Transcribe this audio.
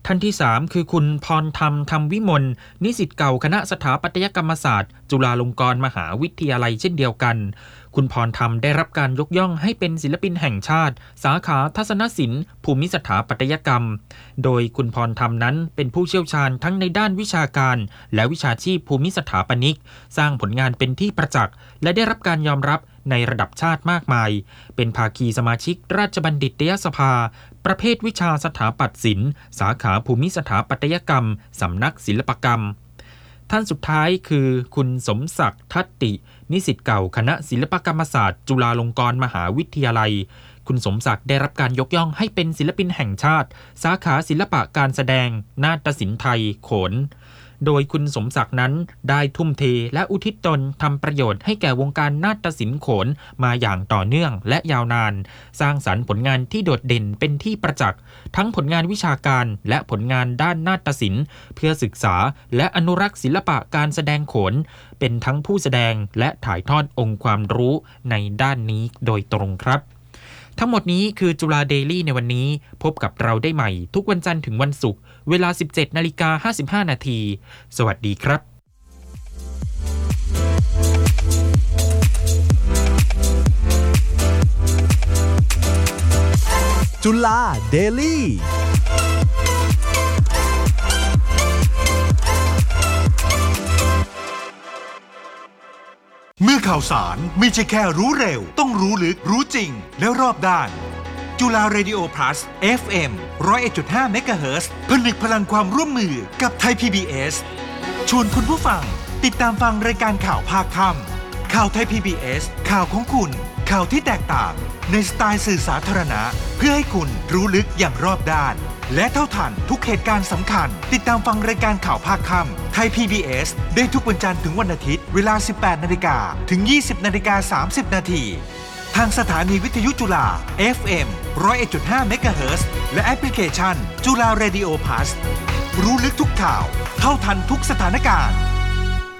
ท่านที่3คือคุณพรธรรมธรรมวิมลนิสิตเก่าคณะสถาปัตยกรรมศาสตร์จุฬาลงกรณ์มหาวิทยาลัยเช่นเดียวกันคุณพรธรรมได้รับการยกย่องให้เป็นศิลปินแห่งชาติสาขาทัศนศิลป์ภูมิสถาปัตยกรรมโดยคุณพรธรรมนั้นเป็นผู้เชี่ยวชาญทั้งในด้านวิชาการและวิชาชีพภูมิสถาปนิกสร้างผลงานเป็นที่ประจักษ์และได้รับการยอมรับในระดับชาติมากมายเป็นภาคีสมาชิกราชบัณฑิตยสภาประเภทวิชาสถาปัตย์ศิลป์สาขาภูมิสถาปัตยกรรมสำนักศิลปกรรมท่านสุดท้ายคือคุณสมศักดิ์ทัตตินิสิตเก่าคณะศิลปกรรมศาสตร์จุฬาลงกรณ์มหาวิทยาลัยคุณสมศักดิ์ได้รับการยกย่องให้เป็นศิลปินแห่งชาติสาขาศิลปะการแสดงนาฏศิลป์ไทยโขนโดยคุณสมศักดิ์นั้นได้ทุ่มเทและอุทิศตนทำประโยชน์ให้แก่วงการนาฏศิลป์โขนมาอย่างต่อเนื่องและยาวนานสร้างสรรค์ผลงานที่โดดเด่นเป็นที่ประจักษ์ทั้งผลงานวิชาการและผลงานด้านนาฏศิลป์เพื่อศึกษาและอนุรักษ์ศิลปะการแสดงโขนเป็นทั้งผู้แสดงและถ่ายทอดองค์ความรู้ในด้านนี้โดยตรงครับทั้งหมดนี้คือจุฬาเดลี่ในวันนี้พบกับเราได้ใหม่ทุกวันจันทร์ถึงวันศุกร์เวลา 17:55 น.สวัสดีครับจุฬาเดลี่เมื่อข่าวสารไม่ใช่แค่รู้เร็วต้องรู้ลึกรู้จริงและรอบด้านจุฬาเรดิโอ plus FM 101.5 เมกะเฮิรตซ์ผนึกพลังความร่วมมือกับไทย PBS ชวนคุณผู้ฟังติดตามฟังรายการข่าวภาคค่ำข่าวไทย PBS ข่าวของคุณข่าวที่แตกต่างในสไตล์สื่อสาธารณะเพื่อให้คุณรู้ลึกอย่างรอบด้านและเท่าทันทุกเหตุการณ์สำคัญติดตามฟังรายการข่าวภาคค่ำไทย PBS ได้ทุกวันจันทร์ถึงวันอาทิตย์เวลา 18:00 น.ถึง 20:30 น.ทางสถานีวิทยุจุฬา FM 101.5 เมกะเฮิรตซ์และแอปพลิเคชันจุฬาเรดิโอ plus รู้ลึกทุกข่าวเท่าทันทุกสถานการณ์